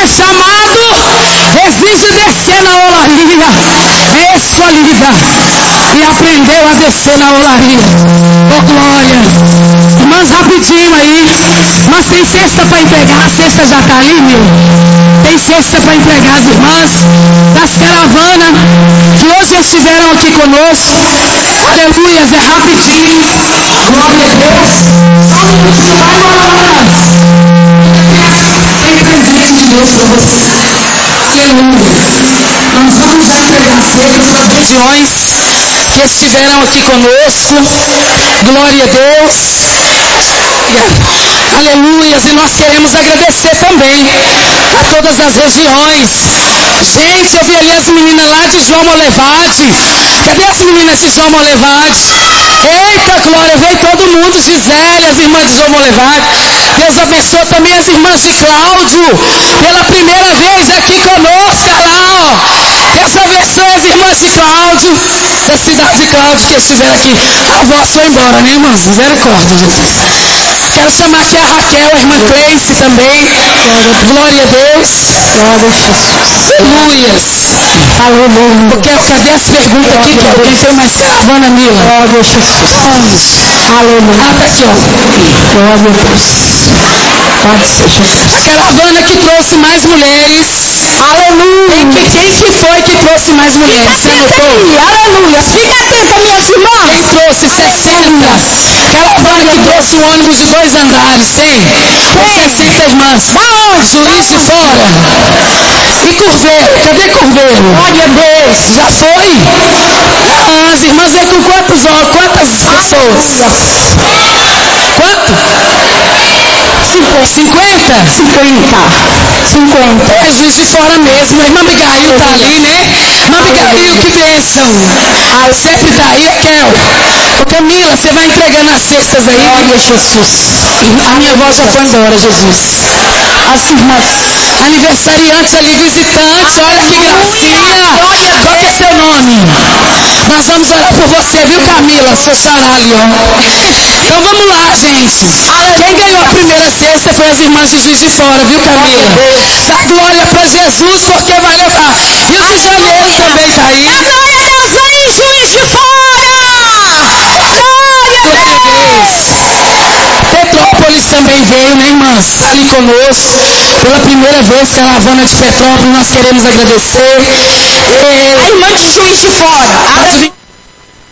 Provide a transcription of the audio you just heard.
chamado exige descer na olaria. É escolhida e aprendeu a descer na olaria. Oh, glória. Irmãs, rapidinho aí. Mas tem cesta para entregar. A cesta já está ali, meu. Tem cesta para entregar as irmãs das caravanas que hoje estiveram aqui conosco. Aleluia, é rapidinho. Glória a Deus. Só um minutinho, vai embora. Tem presente de Deus para você. Aleluia. Nós vamos já entregar a cesta para as regiões que estiveram aqui conosco. Glória a Deus. Aleluia. E nós queremos agradecer também a todas as regiões. Gente, eu vi ali as meninas lá de João Molevade. Cadê as meninas de João Molevade? Eita, glória, veio todo mundo. Gisele, as irmãs de João Molevade. Deus abençoe também as irmãs de Cláudio, pela primeira vez aqui conosco, lá, ó. Deus abençoe as irmãs de Cláudio, da cidade de Cláudio, que estiveram aqui. A voz foi embora, né, irmãs? Misericórdia, Jesus. Quero chamar aqui a Raquel, a irmã Cleice também. Glória a Deus. Glória a Jesus. Aleluias. Aleluia. Cadê as perguntas aqui? Que alguém tem mais caravana, Mila? Glória a Jesus. Aleluia. Ah, tá aqui, ó. Glória a Deus. Pode ser, Jesus. A caravana que trouxe mais mulheres. Aleluia. Quem que foi que trouxe mais mulheres? Você anotou? Aleluia. Fica atenta, minhas irmãs. Quem trouxe 60? Caravana que trouxe um ônibus de 2 andares, tem? Com 60 irmãs. Juiz de Fora. E Curveiro? Cadê Curveiro? Glória a Deus. Já foi? Ah, as irmãs vêm com quantas pessoas? Quanto? 50? 50. É Juiz de Fora mesmo. A irmã Abigail tá ali, né? Irmã Abigail, que bênção. Sempre tá aí, Raquel. Ô Camila, você vai entregando as cestas aí. Glória a Jesus. A minha avó já foi embora, Jesus. As irmãs. Aniversariantes ali, visitantes. Olha que gracinha. Qual que é seu nome? Nós vamos orar por você, viu, Camila? Seu xará ali, ó. Então vamos lá, gente. Quem ganhou a primeira cesta foi as irmãs de Juiz de Fora, viu, Camila? Dá glória para Jesus, porque vai levar. E o de Janeiro também tá aí. Glória a Deus, aí, Juiz de Fora! Glória a Deus! Petrópolis também veio, né, irmãs? Está ali conosco. Pela primeira vez, caravana de Petrópolis, nós queremos agradecer. A irmã de Juiz de Fora.